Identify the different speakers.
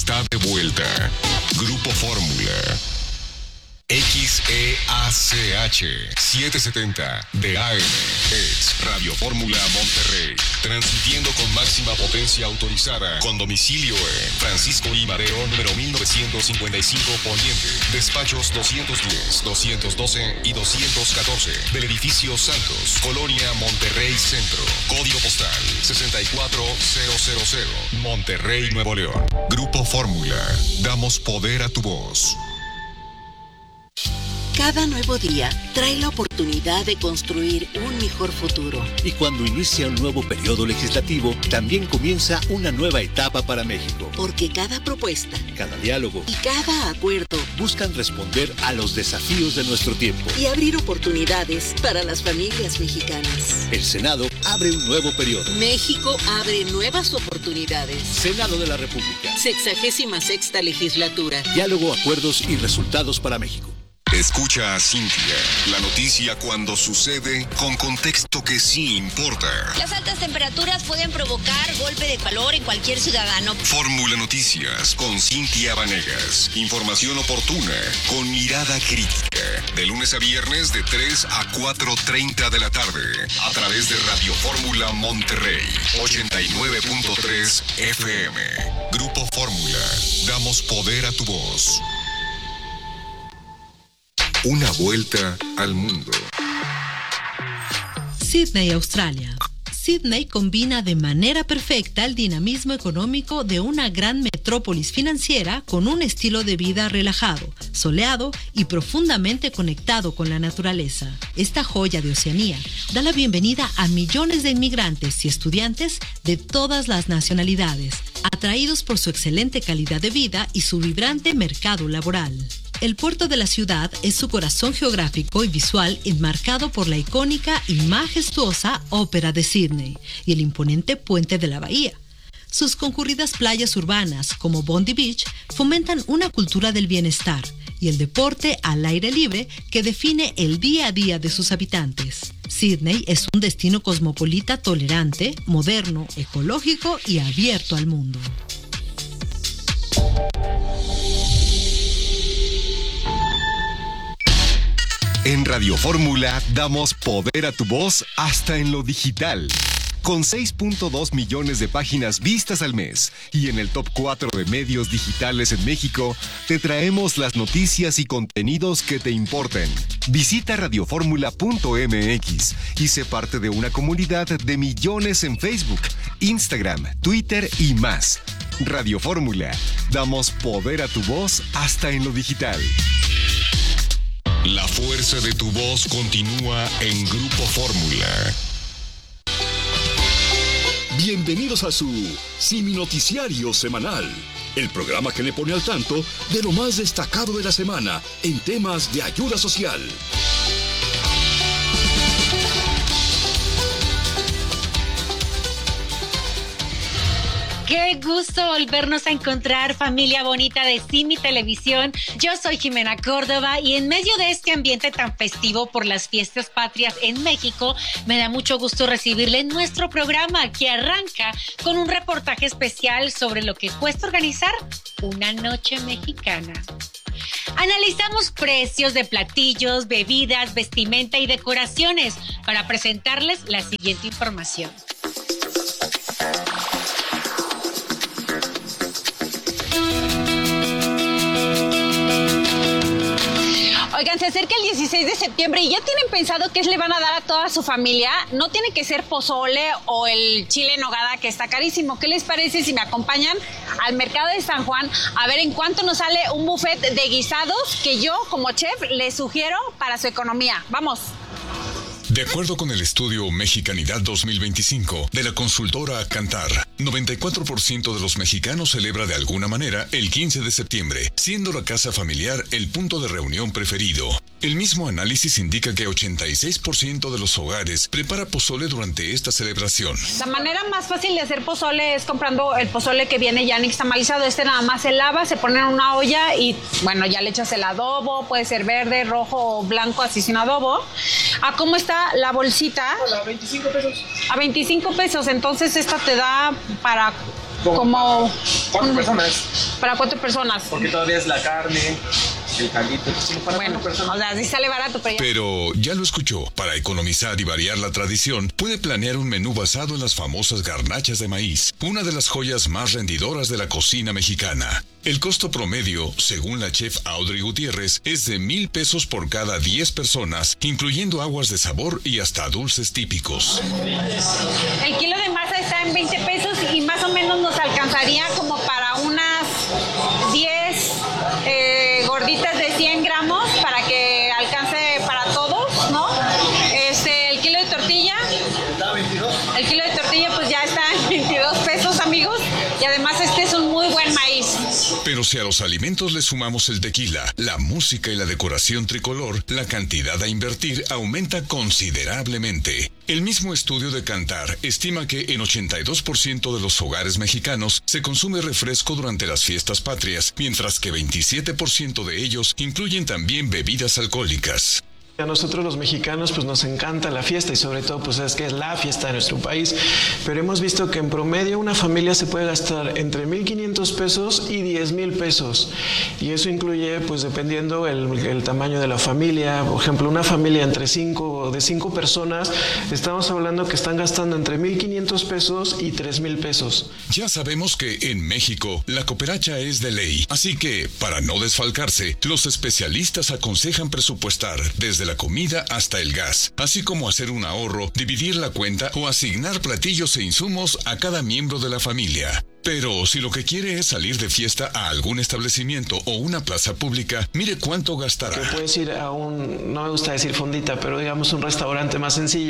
Speaker 1: Está de vuelta. Grupo Fórmula. XEACH 770 de AM es Radio Fórmula Monterrey, transmitiendo con máxima potencia autorizada, con domicilio en Francisco I. Madero, número 1955 Poniente, despachos 210, 212 y 214 del edificio Santos, Colonia Monterrey Centro, código postal 64000, Monterrey, Nuevo León. Grupo Fórmula, damos poder a tu voz.
Speaker 2: Cada nuevo día trae la oportunidad de construir un mejor futuro.
Speaker 3: Y cuando inicia un nuevo periodo legislativo, también comienza una nueva etapa para México.
Speaker 2: Porque cada propuesta,
Speaker 3: cada diálogo
Speaker 2: y cada acuerdo
Speaker 3: buscan responder a los desafíos de nuestro tiempo
Speaker 2: y abrir oportunidades para las familias mexicanas.
Speaker 3: El Senado abre un nuevo periodo.
Speaker 2: México abre nuevas oportunidades.
Speaker 3: Senado de la República.
Speaker 2: 66ª legislatura.
Speaker 3: Diálogo, acuerdos y resultados para México.
Speaker 1: Escucha a Cintia, la noticia cuando sucede con contexto que sí importa.
Speaker 4: Las altas temperaturas pueden provocar golpe de calor en cualquier ciudadano.
Speaker 1: Fórmula Noticias con Cintia Vanegas. Información oportuna con mirada crítica. De lunes a viernes de 3 a 4:30 de la tarde. A través de Radio Fórmula Monterrey 89.3 FM. Grupo Fórmula. Damos poder a tu voz. Una vuelta al mundo.
Speaker 5: Sídney, Australia. Sídney combina de manera perfecta el dinamismo económico de una gran metrópolis financiera con un estilo de vida relajado, soleado y profundamente conectado con la naturaleza. Esta joya de Oceanía da la bienvenida a millones de inmigrantes y estudiantes de todas las nacionalidades, atraídos por su excelente calidad de vida y su vibrante mercado laboral. El puerto de la ciudad es su corazón geográfico y visual, enmarcado por la icónica y majestuosa Ópera de Sídney y el imponente puente de la bahía. Sus concurridas playas urbanas, como Bondi Beach, fomentan una cultura del bienestar y el deporte al aire libre que define el día a día de sus habitantes. Sídney es un destino cosmopolita tolerante, moderno, ecológico y abierto al mundo.
Speaker 1: En Radio Fórmula damos poder a tu voz hasta en lo digital. Con 6.2 millones de páginas vistas al mes y en el top 4 de medios digitales en México, te traemos las noticias y contenidos que te importan. Visita radioformula.mx y sé parte de una comunidad de millones en Facebook, Instagram, Twitter y más. Radio Fórmula, damos poder a tu voz hasta en lo digital. La fuerza de tu voz continúa en Grupo Fórmula.
Speaker 6: Bienvenidos a su Simi Noticiario Semanal, el programa que le pone al tanto de lo más destacado de la semana en temas de ayuda social.
Speaker 7: Qué gusto volvernos a encontrar, familia bonita de Simi Televisión. Yo soy Jimena Córdoba y en medio de este ambiente tan festivo por las fiestas patrias en México, me da mucho gusto recibirle en nuestro programa que arranca con un reportaje especial sobre lo que cuesta organizar una noche mexicana. Analizamos precios de platillos, bebidas, vestimenta y decoraciones para presentarles la siguiente información.
Speaker 8: Oigan, se acerca el 16 de septiembre y ya tienen pensado qué le van a dar a toda su familia. No tiene que ser pozole o el chile en nogada, que está carísimo. ¿Qué les parece si me acompañan al mercado de San Juan a ver en cuánto nos sale un buffet de guisados que yo, como chef, les sugiero para su economía? ¡Vamos!
Speaker 1: De acuerdo con el estudio Mexicanidad 2025 de la consultora Kantar, 94% de los mexicanos celebra de alguna manera el 15 de septiembre, siendo la casa familiar el punto de reunión preferido. El mismo análisis indica que 86% de los hogares prepara pozole durante esta celebración.
Speaker 8: La manera más fácil de hacer pozole es comprando el pozole que viene ya nixtamalizado. Nada más se lava, se pone en una olla y bueno, ya le echas el adobo, puede ser verde, rojo o blanco, así sin adobo. ¿A cómo está la bolsita?
Speaker 9: A 25 pesos.
Speaker 8: A 25 pesos, entonces esta te da para Como
Speaker 9: 4 personas.
Speaker 8: ¿Para 4 personas?
Speaker 9: Porque todavía es la carne, el caldito. Para
Speaker 8: bueno,
Speaker 9: 4 personas.
Speaker 8: O sea, sí sale barato, pero ya...
Speaker 10: Pero ya lo escuchó, para economizar y variar la tradición, puede planear un menú basado en las famosas garnachas de maíz, una de las joyas más rendidoras de la cocina mexicana. El costo promedio, según la chef Audrey Gutiérrez, es de 1,000 pesos por cada 10 personas, incluyendo aguas de sabor y hasta dulces típicos.
Speaker 8: El kilo de masa está en 20 pesos y más o menos nos alcanzaría como para unas 10 gorditas de 100 gramos para que alcance para todos, ¿no? El kilo de tortilla. El kilo de tortilla pues ya está en 22 pesos, amigos. Y además es un muy buen maíz.
Speaker 10: Pero si a los alimentos le sumamos el tequila, la música y la decoración tricolor, la cantidad a invertir aumenta considerablemente. El mismo estudio de Kantar estima que en 82% de los hogares mexicanos se consume refresco durante las fiestas patrias, mientras que 27% de ellos incluyen también bebidas alcohólicas.
Speaker 11: A nosotros los mexicanos pues nos encanta la fiesta y sobre todo pues es que es la fiesta de nuestro país, pero hemos visto que en promedio una familia se puede gastar entre 1,500 pesos y 10,000 pesos y eso incluye pues dependiendo el tamaño de la familia. Por ejemplo, una familia de 5 personas, estamos hablando que están gastando entre 1,500 pesos y 3,000 pesos.
Speaker 10: Ya sabemos que en México la cooperacha es de ley, así que para no desfalcarse, los especialistas aconsejan presupuestar desde la comida hasta el gas, así como hacer un ahorro, dividir la cuenta o asignar platillos e insumos a cada miembro de la familia. Pero si lo que quiere es salir de fiesta a algún establecimiento o una plaza pública, mire cuánto gastará.
Speaker 11: Que puedes ir a no me gusta decir fondita, pero digamos un restaurante más sencillo.